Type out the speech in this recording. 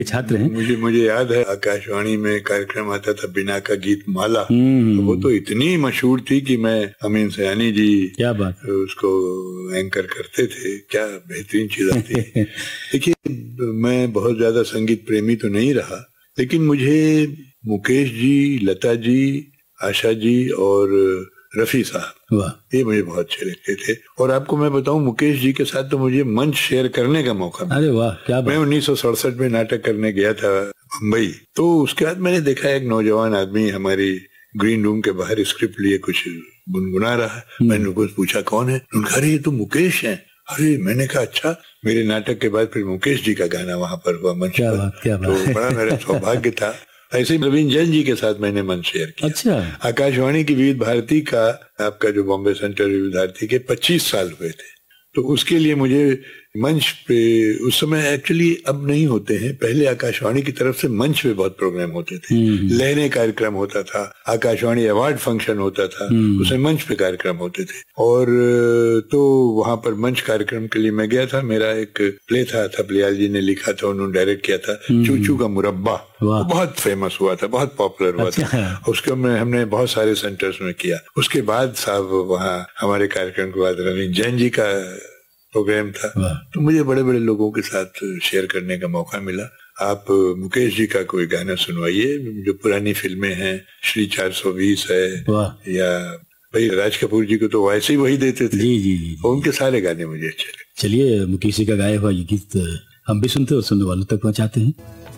छात्र हैं। मुझे याद है आकाशवाणी में कार्यक्रम आता था बिना का गीत माला, तो वो तो इतनी मशहूर थी कि मैं अमीन सयानी जी क्या बात उसको एंकर करते थे। क्या बेहतरीन चीज आती। देखिए मैं बहुत ज्यादा संगीत प्रेमी तो नहीं रहा, लेकिन मुझे मुकेश जी, लता जी, आशा जी और रफी साहब, ये मुझे बहुत अच्छे लगते थे। और आपको मैं बताऊं, मुकेश जी के साथ तो मुझे मंच शेयर करने का मौका मिला। अरे वाह, क्या बात। मैं 1967 में नाटक करने गया था मुंबई, तो उसके बाद मैंने देखा एक नौजवान आदमी हमारी ग्रीन रूम के बाहर स्क्रिप्ट लिए कुछ गुनगुना रहा है। मैंने उनको पूछा कौन है, उन्होंने कहा अरे ये तो मुकेश है। अरे मैंने कहा अच्छा। मेरे नाटक के बाद फिर मुकेश जी का गाना वहां पर हुआ मंच पर, तो बड़ा मेरा सौभाग्य था। ऐसे ही प्रवीण जैन जी के साथ मैंने मंच शेयर किया। अच्छा। आकाशवाणी की विविध भारती का, आपका जो बॉम्बे सेंट्रल विविध भारती के 25 साल हुए थे, तो उसके लिए मुझे मंच पे, उस समय एक्चुअली अब नहीं होते हैं, पहले आकाशवाणी की तरफ से मंच पे बहुत प्रोग्राम होते थे। लहरे कार्यक्रम होता था, आकाशवाणी अवार्ड फंक्शन होता था, उसमें मंच पे कार्यक्रम होते थे। और तो वहां पर मंच कार्यक्रम के लिए मैं गया था। मेरा एक प्ले था, थपलियाल जी ने लिखा था, उन्होंने डायरेक्ट किया था, चूचू का मुरब्बा। वो बहुत फेमस हुआ था, बहुत पॉपुलर हुआ था। उसके में हमने बहुत सारे सेंटर्स में किया। उसके बाद साहब वहाँ हमारे कार्यक्रम के बाद रवीन जैन जी का प्रोग्राम था, तो मुझे बड़े बड़े लोगों के साथ शेयर करने का मौका मिला। आप मुकेश जी का कोई गाना सुनवाइए, जो पुरानी फिल्में हैं, श्री 420 है, या भाई राज कपूर जी को तो वैसे ही वही देते थे। जी। उनके सारे गाने मुझे अच्छे लगे। चलिए मुकेश जी का गाया हुआ ये गीत हम भी सुनते और सुनने वालों तक पहुंचाते हैं।